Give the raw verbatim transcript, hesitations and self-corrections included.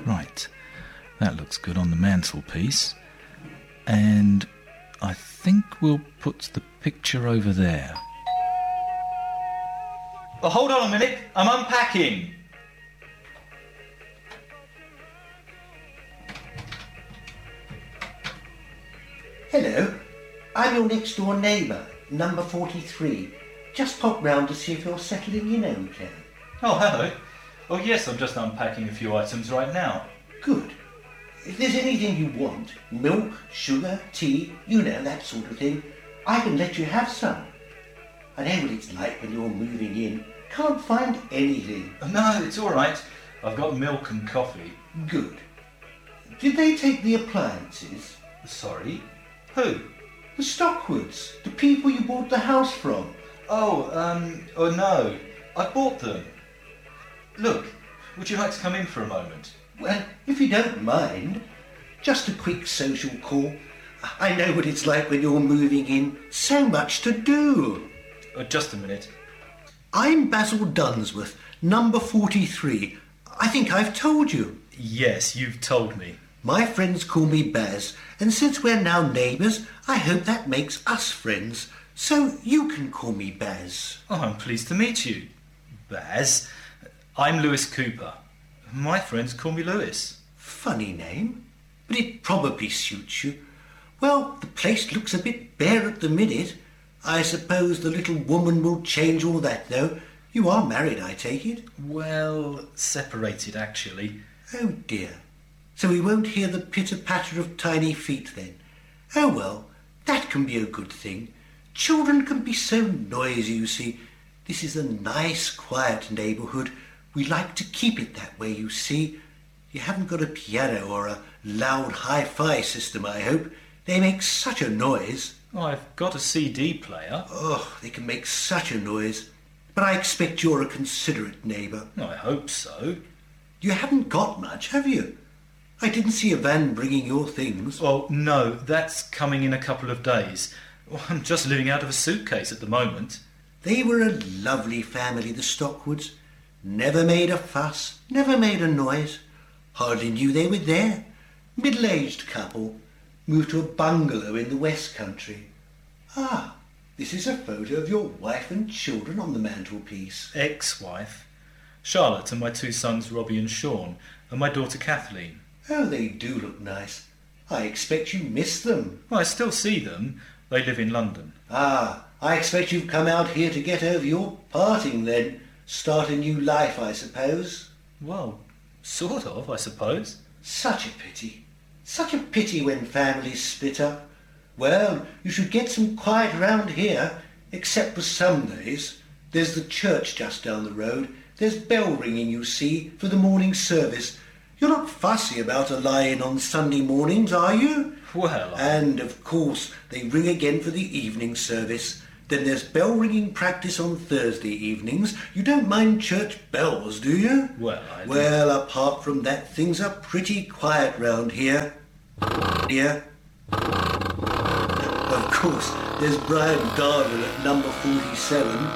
Right, that looks good on the mantelpiece. And I think we'll put the picture over there. Oh, hold on a minute, I'm unpacking. Hello, I'm your next door neighbour, number forty-three. Just popped round to see if you're settling in okay. Oh, hello. Oh, yes, I'm just unpacking a few items right now. Good. If there's anything you want, milk, sugar, tea, you know, that sort of thing, I can let you have some. I know what it's like when you're moving in. Can't find anything. No, it's all right. I've got milk and coffee. Good. Did they take the appliances? Sorry? Who? The Stockwoods, the people you bought the house from. Oh, um, oh no. I bought them. Look, would you like to come in for a moment? Well, if you don't mind, just a quick social call. I know what it's like when you're moving in. So much to do. Oh, just a minute. I'm Basil Dunsworth, number forty-three. I think I've told you. Yes, you've told me. My friends call me Baz, and since we're now neighbours, I hope that makes us friends. So you can call me Baz. Oh, I'm pleased to meet you, Baz. I'm Lewis Cooper. My friends call me Lewis. Funny name, but it probably suits you. Well, the place looks a bit bare at the minute. I suppose the little woman will change all that, though. You are married, I take it? Well, separated, actually. Oh, dear. So we won't hear the pitter-patter of tiny feet, then? Oh, well, that can be a good thing. Children can be so noisy, you see. This is a nice, quiet neighbourhood. We like to keep it that way, you see. You haven't got a piano or a loud hi-fi system, I hope. They make such a noise. Oh, I've got a C D player. Oh, they can make such a noise. But I expect you're a considerate neighbour. I hope so. You haven't got much, have you? I didn't see a van bringing your things. Well, no, that's coming in a couple of days. Well, I'm just living out of a suitcase at the moment. They were a lovely family, the Stockwoods. Never made a fuss, never made a noise. Hardly knew they were there. Middle-aged couple. Moved to a bungalow in the West Country. Ah, this is a photo of your wife and children on the mantelpiece. Ex-wife. Charlotte and my two sons Robbie and Sean, and my daughter Kathleen. Oh, they do look nice. I expect you miss them. Well, I still see them. They live in London. Ah, I expect you've come out here to get over your parting then. Start a new life, I suppose. Well, sort of, I suppose. Such a pity. Such a pity when families split up. Well, you should get some quiet round here, except for some days. There's the church just down the road. There's bell ringing, you see, for the morning service. You're not fussy about a lie-in on Sunday mornings, are you? Well, I... And, of course, they ring again for the evening service. Then there's bell-ringing practice on Thursday evenings. You don't mind church bells, do you? Well, I... Well, apart from that, things are pretty quiet round here. Here. Of course, there's Brian Darwin at number forty-seven.